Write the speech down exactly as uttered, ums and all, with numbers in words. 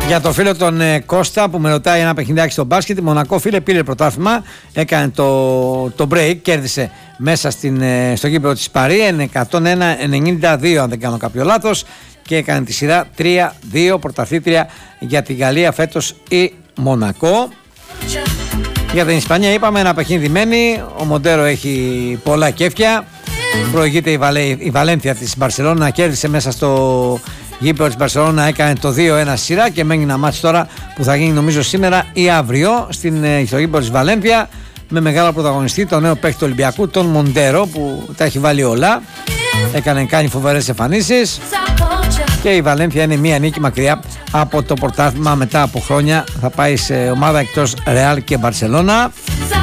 Για το φίλο τον ε, Κώστα που με ρωτάει ένα παιχνιδάκι στο μπάσκετ, Μονακό φίλε πήρε πρωτάθλημα, έκανε το, το break, κέρδισε μέσα στην, ε, στο γήπεδο της Παρί εκατόν ένα ενενήντα δύο αν δεν κάνω κάποιο λάθος και έκανε τη σειρά τρία δύο, πρωταθλήτρια για τη Γαλλία φέτος η Μονακό. Για την Ισπανία είπαμε ένα παιχνίδι μένει, ο Μοντέρο έχει πολλά κέφια, προηγείται η, Βαλέ, η Βαλένθια της Μπαρσελόνα, κέρδισε μέσα στο γήπεδο της Μπαρσελόνα, έκανε το δύο ένα σειρά και μένει ένα μάτς τώρα που θα γίνει νομίζω σήμερα ή αύριο στην, στο γήπεδο της Βαλένθια με μεγάλο πρωταγωνιστή τον νέο παίκτη του Ολυμπιακού, τον Μοντέρο που τα έχει βάλει όλα, έκανε κάνει φοβερές εμφανίσεις και η Βαλένθια είναι μία νίκη μακριά από το πρωτάθλημα μετά από χρόνια, θα πάει σε ομάδα εκτός Ρεάλ και Μπαρσελόνα.